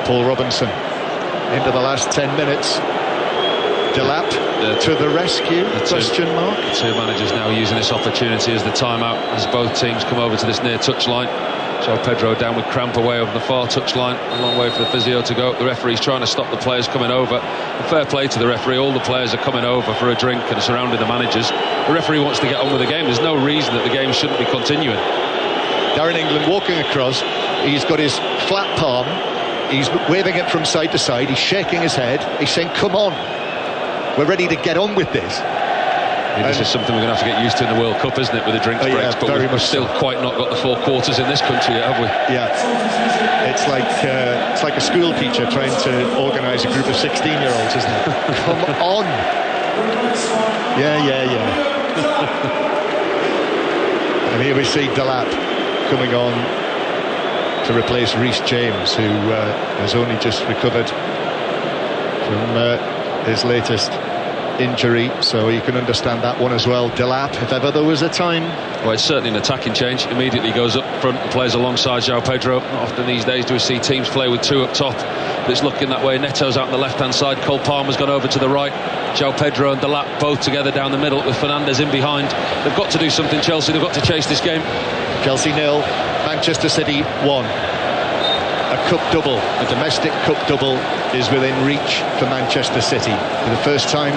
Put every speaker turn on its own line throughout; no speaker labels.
Paul Robinson into the last 10 minutes. Delap to the rescue, question mark.
The two managers now using this opportunity as the timeout as both teams come over to this near touchline. João Pedro down with cramp away over the far touchline. A long way for the physio to go. The referee's trying to stop the players coming over. And fair play to the referee. All the players are coming over for a drink and surrounding the managers. The referee wants to get on with the game. There's no reason that the game shouldn't be continuing.
Darren England walking across. He's got his flat palm. He's waving it from side to side. He's shaking his head. He's saying, come on. We're ready to get on with this.
This is something we're going to have to get used to in the World Cup, isn't it, with the drinks breaks? But we've still quite not got the 4 quarters in this country yet, have we?
Yeah. It's like a school teacher trying to organise a group of 16-year-olds, isn't it? Come on. Yeah. And here we see Delap coming on to replace Reece James, who has only just recovered from his latest injury, so you can understand that one as well. Delap, if ever there was a time.
Well, it's certainly an attacking change. Immediately goes up front and plays alongside João Pedro. Not often these days do we see teams play with 2 up top, but it's looking that way. Neto's out on the left-hand side. Cole Palmer's gone over to the right. João Pedro and Delap both together down the middle with Fernandes in behind. They've got to do something, Chelsea. They've got to chase this game.
Chelsea 0, Manchester City 1. A cup double, a domestic cup double, is within reach for Manchester City. For the first time,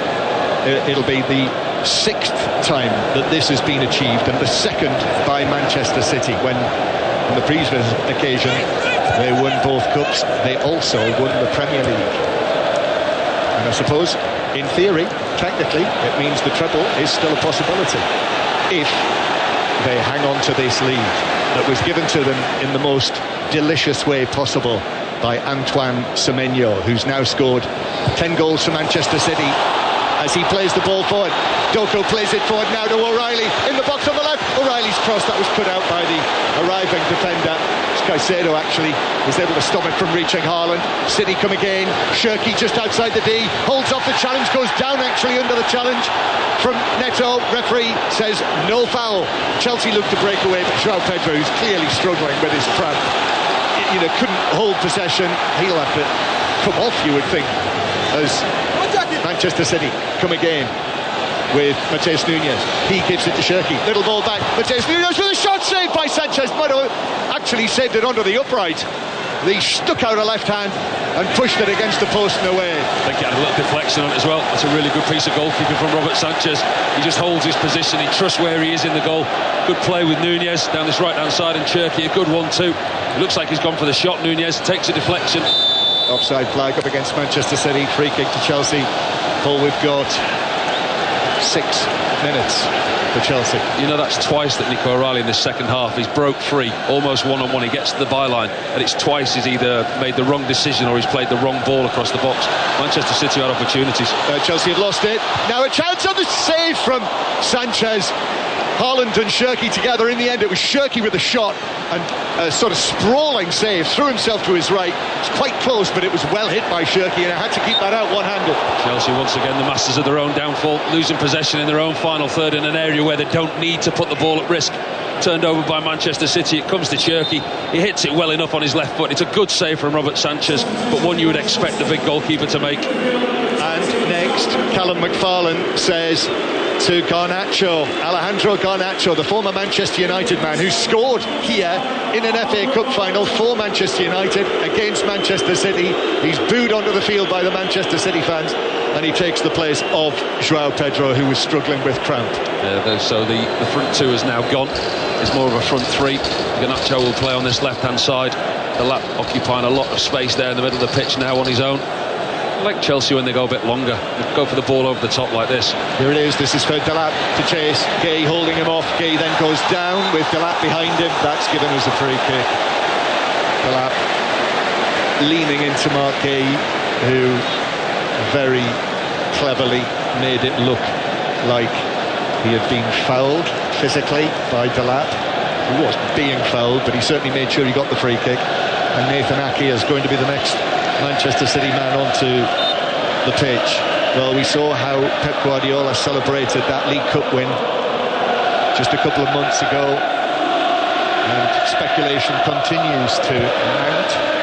it'll be the 6th time that this has been achieved, and the 2nd by Manchester City, when on the previous occasion they won both cups. They also won the Premier League. And I suppose, in theory, technically, it means the treble is still a possibility if they hang on to this lead that was given to them in the most delicious way possible by Antoine Semenyo, who's now scored 10 goals for Manchester City as he plays the ball forward. Doku plays it forward now to O'Reilly in the box on the left. O'Reilly's cross, that was cut out by the arriving defender. Caicedo actually was able to stop it from reaching Haaland. City come again. Cherki just outside the D, holds off the challenge, goes down actually under the challenge from Neto. Referee says no foul. Chelsea look to break away, but João Pedro, who's clearly struggling with his cramp, couldn't hold possession. He'll have to come off, you would think, as Manchester City come again with Matheus Nunes. He gives it to Cherki. Little ball back. Matheus Nunes with a shot saved by Sanchez. Might have actually saved it onto the upright. He stuck out a left hand and pushed it against the post and away.
I think he had a little deflection on it as well. That's a really good piece of goalkeeping from Robert Sanchez. He just holds his position. He trusts where he is in the goal. Good play with Nunes down this right-hand side, and Cherki a good 1-2. It looks like he's gone for the shot. Nunes takes a deflection.
Offside flag up against Manchester City. Free kick to Chelsea. Paul, we've got 6 minutes for Chelsea.
That's twice that Nico O'Reilly in the second half, he's broke free, almost one-on-one. He gets to the byline, and it's twice he's either made the wrong decision or he's played the wrong ball across the box. Manchester City had opportunities.
Chelsea had lost it. Now a chance on the save from Sanchez. Haaland and Cherki together. In the end, it was Cherki with the shot and a sort of sprawling save. Threw himself to his right. It's quite close, but it was well hit by Cherki, and I had to keep that out one-handed.
Chelsea once again the masters of their own downfall, losing possession in their own final third in an area where they don't need to put the ball at risk. Turned over by Manchester City. It comes to Cherki. He hits it well enough on his left foot. It's a good save from Robert Sanchez, but one you would expect the big goalkeeper to make.
And next, Callum McFarlane says to Garnacho, Alejandro Garnacho, the former Manchester United man who scored here in an FA Cup final for Manchester United against Manchester City. He's booed onto the field by the Manchester City fans, and he takes the place of João Pedro, who was struggling with cramp.
So the front two is now gone. It's more of a front three. Garnacho will play on this left-hand side. The lap occupying a lot of space there in the middle of the pitch now on his own. I like Chelsea when they go a bit longer. They go for the ball over the top like this.
Here it is. This is for Delap to chase. Gay holding him off. Gay then goes down with Delap behind him. That's given us a free kick. Delap leaning into Mark Gay, who very cleverly made it look like he had been fouled physically by Delap. He was being fouled, but he certainly made sure he got the free kick. And Nathan Ake is going to be the next Manchester City man onto the pitch. Well, we saw how Pep Guardiola celebrated that League Cup win just a couple of months ago, and speculation continues to mount